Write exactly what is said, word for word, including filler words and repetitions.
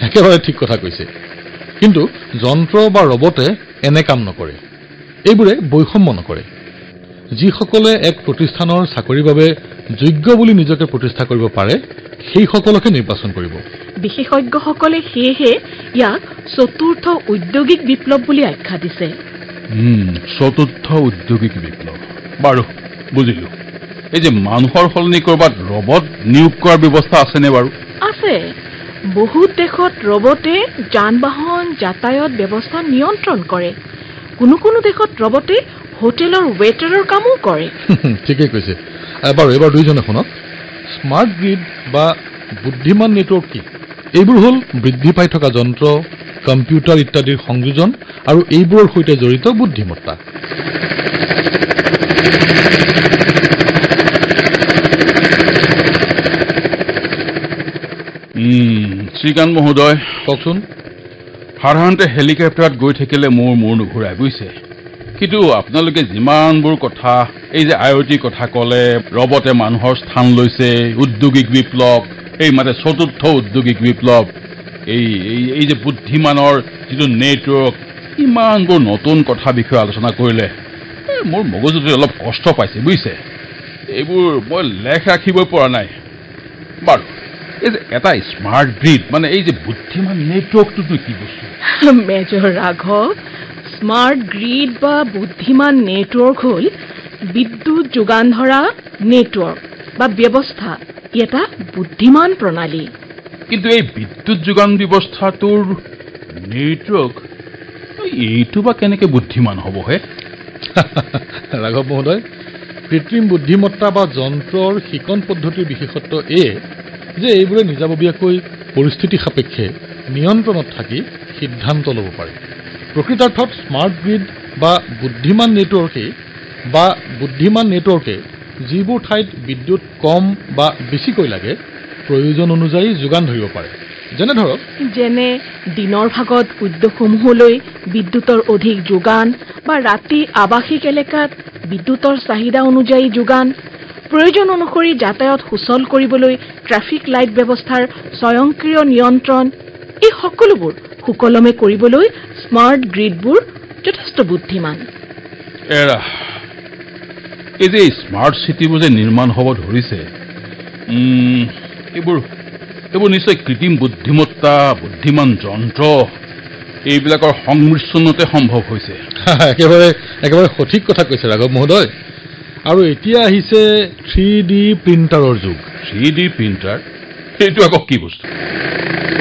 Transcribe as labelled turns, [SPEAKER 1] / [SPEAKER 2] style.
[SPEAKER 1] একেবাৰে ঠিক কথা কৈছে কিন্তু যন্ত্ৰ বা ৰবটে এনে কাম নকৰে এইবোৰে বৈষম্য নকৰে যিসকলে এক প্ৰতিষ্ঠানৰ চাকৰিৰ বাবে যোগ্য বুলি নিজকে প্ৰতিষ্ঠা কৰিব পাৰে সেই সকলকে নিৰ্বাচন কৰিব
[SPEAKER 2] বিশেষজ্ঞসকলে সেয়েহে ইয়াক চতুৰ্থ ঔদ্যোগিক বিপ্লৱ বুলি আখ্যা দিছে
[SPEAKER 3] হুম চতুৰ্থ ঔদ্যোগিক বিপ্লৱ বাৰু বুজিলো এই যে মানুহৰ সলনি কৰবাত ৰবট নিয়োগ কৰাৰ ব্যৱস্থা আছে নে বাৰু
[SPEAKER 2] আছে বহুত দেশত ৰবটে যান-বাহন যাতায়াত ব্যৱস্থা নিয়ন্ত্ৰণ কৰে কোনো কোনো দেশত ৰবটে হোটেলৰ ৱেটাৰৰ কামো কৰে
[SPEAKER 1] ঠিকই কৈছে বাৰু এবাৰ দুইজনে শুনক স্মাৰ্ট গ্ৰিড বা বুদ্ধিমান নেটৱৰ্ক কি এইবোৰ হ'ল বৃদ্ধি পাই থকা যন্ত্ৰ কম্পিউটাৰ ইত্যাদিৰ সংযোজন আৰু এইবোৰৰ সৈতে জড়িত বুদ্ধিমত্তা
[SPEAKER 3] শ্ৰীকান্ত মহোদয়
[SPEAKER 1] কওকচোন
[SPEAKER 3] সাধাৰণতে হেলিকপ্টাৰত গৈ থাকিলে মোৰ মূৰ নুঘূৰাই বুজিছে কিন্তু আপোনালোকে যিমানবোৰ কথা এই যে আই অ' টিৰ কথা ক'লে ৰবটে মানুহৰ স্থান লৈছে উদ্যোগিক বিপ্লৱ এই মানে চতুৰ্থ উদ্যোগিক বিপ্লৱ এই এই যে বুদ্ধিমানৰ যিটো নেটৱৰ্ক ইমানবোৰ নতুন কথা বিষয়ে আলোচনা কৰিলে মোৰ মগজুটোৱে অলপ কষ্ট পাইছে বুজিছে এইবোৰ মই লেখ ৰাখিবই পৰা নাই বাৰু এই যে এটা স্মাৰ্ট গ্ৰিড মানে এই যে বুদ্ধিমান নেটৱৰ্কটো কি বস্তু
[SPEAKER 2] মেজৰ ৰাঘৱ স্মাৰ্ট গ্ৰিড বা বুদ্ধিমান নেটৱৰ্ক হ'ল বিদ্যুৎ যোগান ধৰা নেটৱৰ্ক বা ব্যৱস্থা এটা বুদ্ধিমান প্ৰণালী
[SPEAKER 3] কিন্তু এই বিদ্যুৎ যোগান ব্যৱস্থাটোৰ নেটৱৰ্ক এইটো বা কেনেকে বুদ্ধিমান হ'ব হে
[SPEAKER 1] ৰাঘৱ মহোদয় কৃত্ৰিম বুদ্ধিমত্তা বা যন্ত্ৰৰ শিকন পদ্ধতিৰ বিশেষত্ব এয়ে যে এইবোৰে নিজাববীয়াকৈ পৰিস্থিতি সাপেক্ষে নিয়ন্ত্ৰণত থাকি সিদ্ধান্ত ল'ব পাৰে প্ৰকৃতাৰ্থত স্মাৰ্ট গ্ৰিড বা বুদ্ধিমান নেটৱৰ্কে বা বুদ্ধিমান নেটৱৰ্কে যিবোৰ ঠাইত বিদ্যুৎ কম বা বেছিকৈ লাগে প্ৰয়োজন অনুযায়ী যোগান ধৰিব পাৰে যেনে ধৰক
[SPEAKER 2] যেনে দিনৰ ভাগত উদ্যোগসমূহলৈ বিদ্যুতৰ অধিক যোগান বা ৰাতি আৱাসিক এলেকাত বিদ্যুতৰ চাহিদা অনুযায়ী যোগান প্ৰয়োজন অনুসৰি যাতায়াত সুচল কৰিবলৈ ট্ৰাফিক লাইট ব্যৱস্থাৰ স্বয়ংক্ৰিয় নিয়ন্ত্ৰণ এই সকলোবোৰ সুকলমে কৰিবলৈ স্মাৰ্ট গ্ৰিডবোৰ যথেষ্ট বুদ্ধিমান
[SPEAKER 3] এৰা এই যে স্মাৰ্ট চিটিবোৰ যে নিৰ্মাণ হ'ব ধৰিছে এইবোৰ এইবোৰ নিশ্চয় কৃত্ৰিম বুদ্ধিমত্তা বুদ্ধিমান যন্ত্ৰ এইবিলাকৰ সংমিশ্ৰণতে সম্ভৱ হৈছে
[SPEAKER 1] একেবাৰে একেবাৰে সঠিক কথা কৈছে ৰাঘৱ মহোদয় আৰু এতিয়া আহিছে থ্ৰী ডি প্ৰিণ্টাৰৰ যুগ
[SPEAKER 3] থ্ৰী ডি প্ৰিণ্টাৰ এইটো আকৌ কি বস্তু